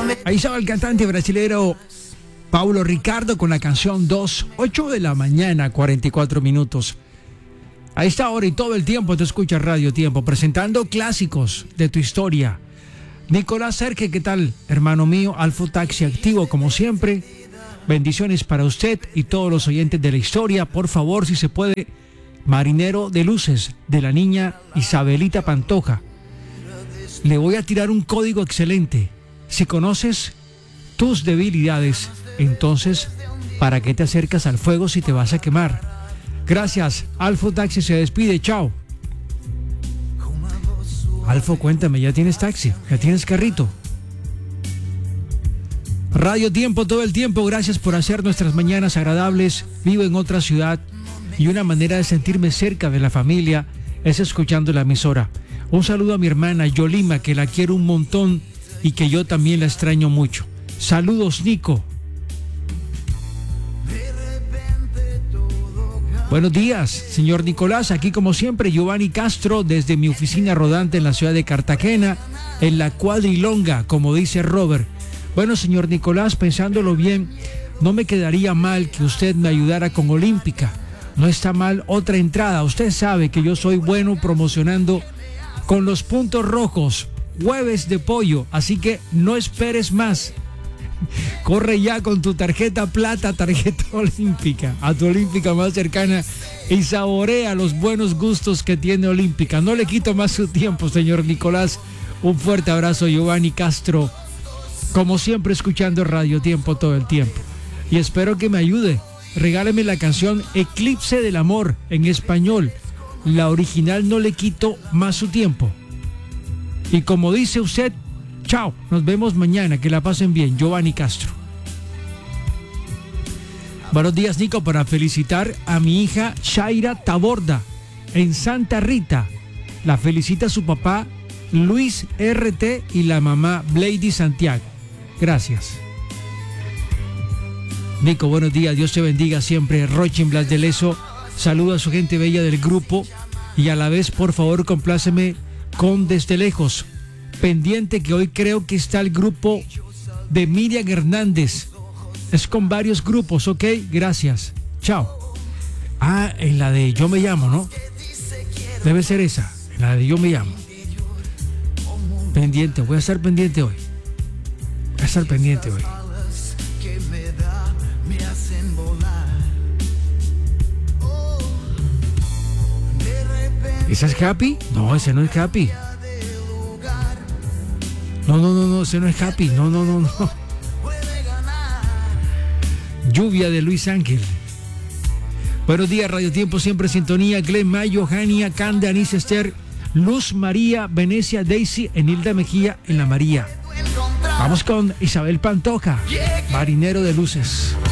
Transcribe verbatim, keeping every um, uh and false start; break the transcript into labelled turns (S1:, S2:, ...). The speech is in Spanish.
S1: Ahí estaba el cantante brasilero Paulo Ricardo con la canción dos, ocho de la mañana, cuarenta y cuatro minutos. A esta hora y todo el tiempo te escucha Radio Tiempo, presentando clásicos de tu historia. Nicolás Serge, ¿qué tal, hermano mío? Alfo Taxi activo como siempre. Bendiciones para usted y todos los oyentes de la historia. Por favor, si se puede, Marinero de Luces, de la niña Isabelita Pantoja. Le voy a tirar un código excelente. Si conoces tus debilidades, entonces, ¿para qué te acercas al fuego si te vas a quemar? Gracias. Alfo Taxi se despide. Chao. Alfo, cuéntame, ¿ya tienes taxi? ¿Ya tienes carrito? Radio Tiempo todo el tiempo. Gracias por hacer nuestras mañanas agradables. Vivo en otra ciudad y una manera de sentirme cerca de la familia es escuchando la emisora. Un saludo a mi hermana Yolima, que la quiero un montón y que yo también la extraño mucho. Saludos, Nico. Buenos días, señor Nicolás. Aquí como siempre, Giovanni Castro, desde mi oficina rodante en la ciudad de Cartagena, en la cuadrilonga, como dice Robert. Bueno, señor Nicolás, pensándolo bien, no me quedaría mal que usted me ayudara con Olímpica. No está mal otra entrada. Usted sabe que yo soy bueno promocionando con los puntos rojos, jueves de pollo, así que no esperes más. Corre ya con tu tarjeta plata, tarjeta olímpica, a tu Olímpica más cercana y saborea los buenos gustos que tiene Olímpica. No le quito más su tiempo, señor Nicolás. Un fuerte abrazo, Giovanni Castro. Como siempre, escuchando Radio Tiempo todo el tiempo. Y espero que me ayude. Regáleme la canción Eclipse del Amor en español. La original no le quito más su tiempo. Y como dice usted, chao, nos vemos mañana, que la pasen bien. Giovanni Castro. Buenos días, Nico, para felicitar a mi hija Shaira Taborda en Santa Rita. La felicita su papá Luis R T y la mamá Blady Santiago. Gracias. Nico, buenos días, Dios te bendiga siempre. Rochin Blas de Leso, saluda a su gente bella del grupo y a la vez, por favor, compláceme con Desde Lejos. Pendiente que hoy creo que está el grupo de Miriam Hernández. Es con varios grupos, ok, gracias. Chao. Ah, en la de Yo Me Llamo, ¿no? Debe ser esa, en la de Yo Me Llamo. Pendiente, voy a estar pendiente hoy. Voy a estar pendiente hoy. ¿Esa es Happy? No, ese no es Happy. No, no, no, no, ese no es Happy. No, no, no, no. Lluvia de Luis Ángel. Buenos días, Radio Tiempo, siempre en sintonía. Glenn Mayo, Jania, Cande, Anís Esther, Luz María, Venecia, Daisy, Enilda Mejía en la María. Vamos con Isabel Pantoja, Marinero de Luces.